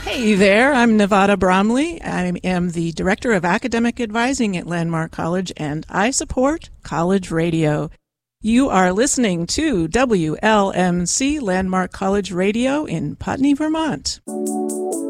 Hey there, I'm Nevada Bromley. I am the Director of Academic Advising at Landmark College, and I support college radio. You are listening to WLMC Landmark College Radio in Putney, Vermont.